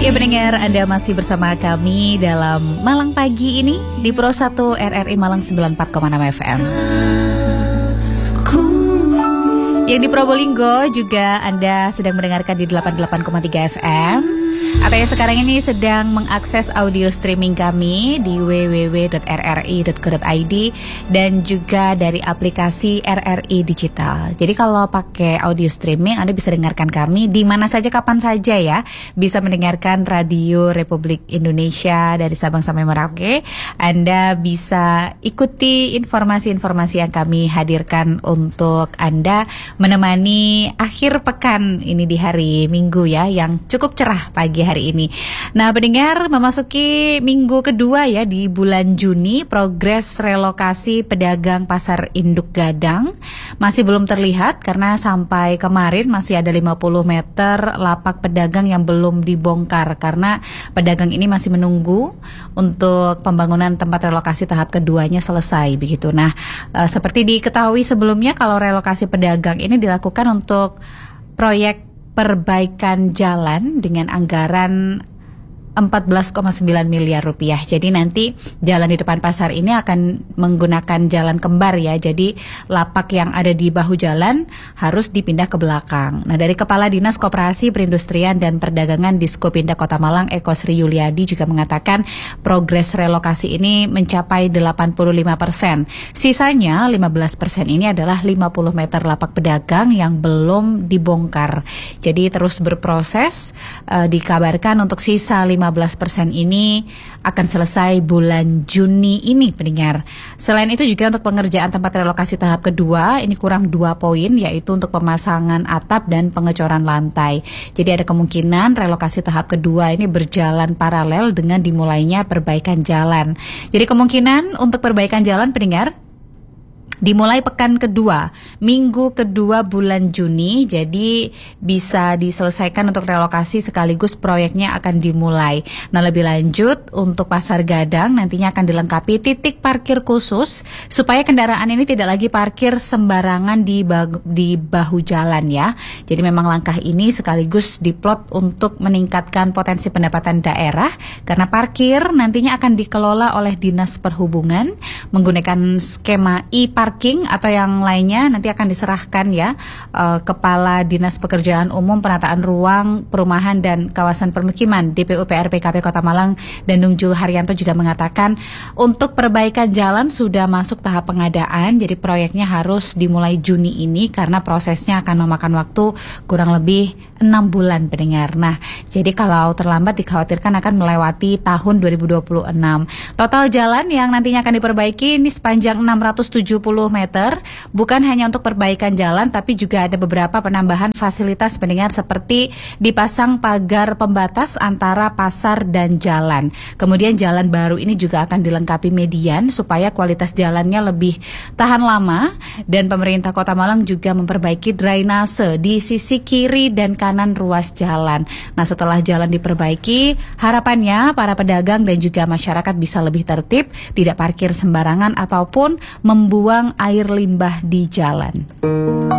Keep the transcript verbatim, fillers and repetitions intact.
Ya pendengar, Anda masih bersama kami dalam Malang Pagi ini di Pro satu R R I Malang sembilan puluh empat koma enam F M. Yang di Probolinggo juga Anda sedang mendengarkan di delapan puluh delapan koma tiga F M. Atau yang sekarang ini sedang mengakses audio streaming kami di w w w dot r r i dot co dot i d dan juga dari aplikasi R R I Digital. Jadi kalau pakai audio streaming Anda bisa dengarkan kami di mana saja kapan saja ya. Bisa mendengarkan Radio Republik Indonesia dari Sabang sampai Merauke. Anda bisa ikuti informasi-informasi yang kami hadirkan untuk Anda menemani akhir pekan ini di hari Minggu ya, yang cukup cerah pagi hari ini. Nah, pendengar, memasuki minggu kedua ya di bulan Juni, progres relokasi pedagang pasar induk Gadang masih belum terlihat karena sampai kemarin masih ada lima puluh meter lapak pedagang yang belum dibongkar karena pedagang ini masih menunggu untuk pembangunan tempat relokasi tahap keduanya selesai begitu. Nah, e, seperti diketahui sebelumnya kalau relokasi pedagang ini dilakukan untuk proyek perbaikan jalan dengan anggaran empat belas koma sembilan miliar rupiah. Jadi nanti jalan di depan pasar ini akan menggunakan jalan kembar ya. Jadi lapak yang ada di bahu jalan harus dipindah ke belakang. Nah, dari Kepala Dinas Koperasi Perindustrian dan Perdagangan Diskopinda Kota Malang, Eko Sri Yuliadi juga mengatakan progres relokasi ini mencapai delapan puluh lima persen. Sisanya lima belas persen ini adalah lima puluh meter lapak pedagang yang belum dibongkar. Jadi terus berproses, uh, dikabarkan untuk sisa lima belas persen ini akan selesai bulan Juni ini, pendengar. Selain itu juga untuk pengerjaan tempat relokasi tahap kedua ini kurang dua poin, yaitu untuk pemasangan atap dan pengecoran lantai. Jadi ada kemungkinan relokasi tahap kedua ini berjalan paralel dengan dimulainya perbaikan jalan. Jadi kemungkinan untuk perbaikan jalan, pendengar, dimulai pekan kedua, minggu kedua bulan Juni, jadi bisa diselesaikan untuk relokasi sekaligus proyeknya akan dimulai. Nah, lebih lanjut untuk Pasar Gadang nantinya akan dilengkapi titik parkir khusus supaya kendaraan ini tidak lagi parkir sembarangan di, bagu, di bahu jalan ya. Jadi memang langkah ini sekaligus diplot untuk meningkatkan potensi pendapatan daerah karena parkir nantinya akan dikelola oleh Dinas Perhubungan menggunakan skema e-parking parking atau yang lainnya nanti akan diserahkan ya. uh, Kepala Dinas Pekerjaan Umum, Penataan Ruang, Perumahan dan Kawasan Permukiman D P U P R P K P Kota Malang dan Jul Haryanto juga mengatakan untuk perbaikan jalan sudah masuk tahap pengadaan, jadi proyeknya harus dimulai Juni ini karena prosesnya akan memakan waktu kurang lebih enam bulan, pendengar. Nah, jadi kalau terlambat dikhawatirkan akan melewati tahun dua ribu dua puluh enam. Total jalan yang nantinya akan diperbaiki ini sepanjang enam ratus tujuh puluh meter, bukan hanya untuk perbaikan jalan tapi juga ada beberapa penambahan fasilitas, pendengar, seperti dipasang pagar pembatas antara pasar dan jalan. Kemudian jalan baru ini juga akan dilengkapi median supaya kualitas jalannya lebih tahan lama, dan pemerintah Kota Malang juga memperbaiki drainase di sisi kiri dan kanan ruas jalan. Nah, setelah jalan diperbaiki, harapannya para pedagang dan juga masyarakat bisa lebih tertib, tidak parkir sembarangan ataupun membuang air limbah di jalan.